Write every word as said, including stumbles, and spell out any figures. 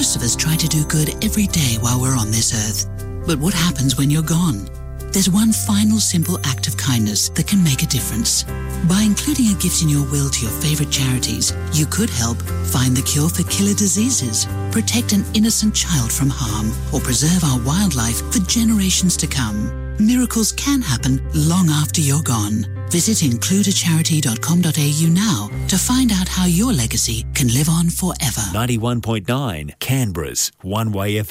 Most of us try to do good every day while we're on this earth. But what happens when you're gone? There's one final simple act of kindness that can make a difference. By including a gift in your will to your favourite charities, you could help find the cure for killer diseases, protect an innocent child from harm, or preserve our wildlife for generations to come. Miracles can happen long after you're gone. Visit include a charity dot com dot a u now to find out how your legacy can live on forever. ninety-one point nine Canberra's One Way F M.